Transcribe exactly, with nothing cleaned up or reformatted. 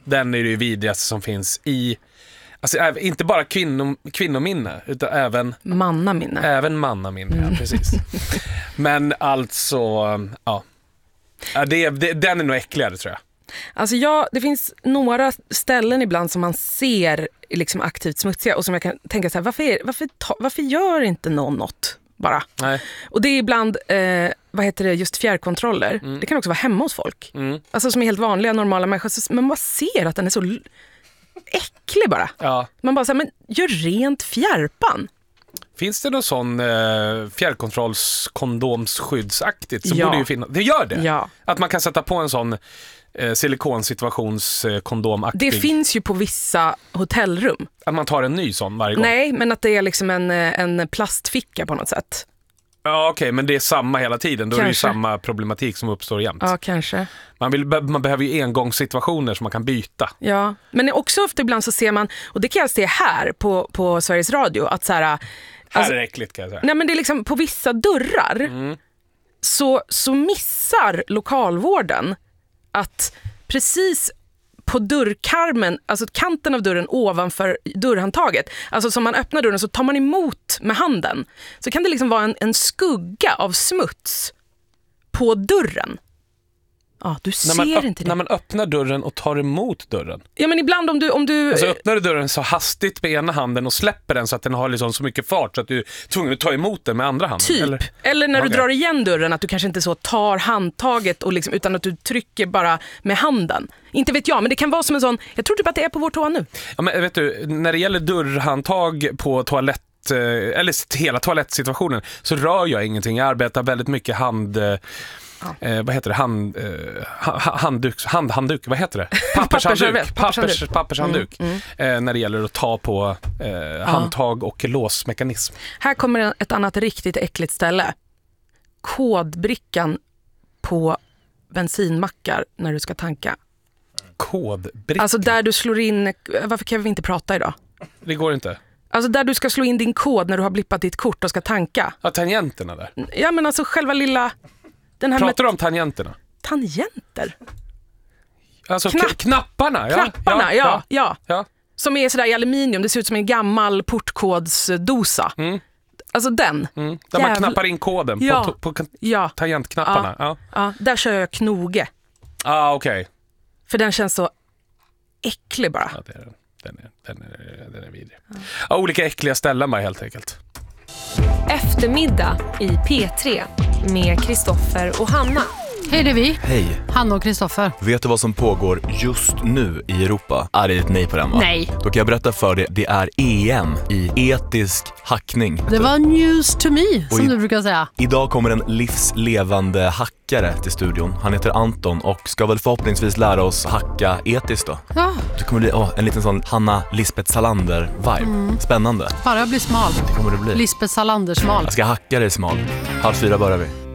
Den är det ju vidrigaste som finns i... Alltså inte bara kvinno, kvinnominne utan även... Mannaminne. Även mannaminne, mm. ja, precis. Men alltså, ja. Det, det, den är nog äckligare tror jag. Alltså ja, det finns några ställen ibland som man ser liksom aktivt smutsiga och som jag kan tänka så här, varför, är, varför, ta, varför gör inte någon något bara? Nej. Och det är ibland, eh, vad heter det, just fjärrkontroller. Mm. Det kan också vara hemma hos folk. Mm. Alltså som är helt vanliga, normala människor. Men man ser att den är så äcklig bara. Ja. Man bara säger, men gör rent fjärpan. Finns det någon sån eh, fjärrkontrollskondomsskyddsaktigt så ja. borde ju finnas. Det gör det. Ja. Att man kan sätta på en sån eh, silikonsituationskondomaktig. Det finns ju på vissa hotellrum. Att man tar en ny sån varje gång. Nej, men att det är liksom en, en plastficka på något sätt. Ja, okej, okay, men det är samma hela tiden. Då kanske. Är det ju samma problematik som uppstår jämt. Ja, kanske. Man, vill, man behöver ju engångssituationer som man kan byta. Ja, men också ofta ibland så ser man, och det kan jag se här på, på Sveriges Radio, att så här... Här alltså, är det äckligt kan jag säga. Nej, men det är liksom på vissa dörrar mm. så, så missar lokalvården att precis på dörrkarmen, alltså kanten av dörren ovanför dörrhandtaget, alltså som man öppnar dörren så tar man emot med handen, så kan det liksom vara en, en skugga av smuts på dörren. Ja, du ser när man, inte det. När man öppnar dörren och tar emot dörren. Ja, men ibland om du... Om du alltså öppnar du dörren så hastigt med ena handen och släpper den så att den har liksom så mycket fart så att du är tvungen att ta emot den med andra handen. Typ. Eller, eller när okay. du drar igen dörren att du kanske inte så tar handtaget och liksom, utan att du trycker bara med handen. Inte vet jag, men det kan vara som en sån... Jag tror typ att det är på vår toa nu. Ja, men vet du, när det gäller dörrhandtag på toalett eller hela toalettsituationen så rör jag ingenting. Jag arbetar väldigt mycket hand... Ja. Eh, vad heter det? Hand, eh, handduk, hand, handduk, vad heter det? Pappershandduk. Pappers, pappershandduk. Mm, mm. Eh, när det gäller att ta på eh, ja. handtag och låsmekanism. Här kommer ett annat riktigt äckligt ställe. Kodbrickan på bensinmackar när du ska tanka. Kodbrickan? Alltså där du slår in... Varför kan vi inte prata idag? Det går inte. Alltså där du ska slå in din kod när du har blippat ditt kort och ska tanka. Ja, tangenterna där. Ja, men alltså själva lilla... Den här pratar du med... om tangenterna? Tangenter? Alltså Knapp. knapparna, ja. Knapparna, ja, ja, ja. ja. Som är sådär i aluminium, det ser ut som en gammal portkodsdosa. Mm. Alltså den. Mm. Där Jävla... man knappar in koden ja. på, på, på ja. tangentknapparna. Ja. Ja. Ja. Där kör jag knoge. Ah, okej. Okay. För den känns så äcklig bara. Ja, det är den. Den är, den är, den är vidrig. Ja. Ja, olika äckliga ställen bara helt enkelt. Eftermiddag i P tre med Kristoffer och Hanna. Hej, det är vi. Hej. Hanna och Kristoffer. Vet du vad som pågår just nu i Europa? Är det ett nej på den, va? Nej. Då kan jag berätta för dig, det är E M i etisk hackning. Det var news to me, som i, du brukar säga. Idag kommer en livslevande hackare till studion. Han heter Anton och ska väl förhoppningsvis lära oss hacka etiskt då. Ja. Det kommer bli åh, en liten sån Hanna Lisbeth Salander-vibe. Mm. Spännande. Bara jag blir smal. Det kommer det bli. Lisbeth Salander smal. Jag ska hacka dig smal. Halv fyra börjar vi.